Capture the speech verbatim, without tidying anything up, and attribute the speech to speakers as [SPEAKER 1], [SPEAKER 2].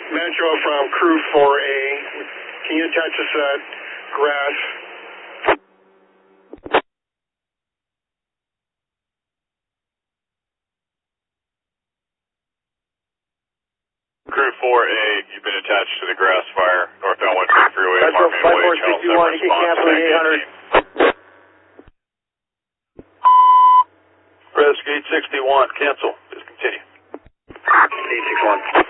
[SPEAKER 1] Metro from Crew four A. Can you attach us at grass?
[SPEAKER 2] Crew four A, you've been attached to the grass fire, northbound one fifty freeway.
[SPEAKER 1] Metro five four six one, you can cancel the eight hundred.
[SPEAKER 2] Rescue eight sixty-one, cancel. Just continue.
[SPEAKER 1] eight six one.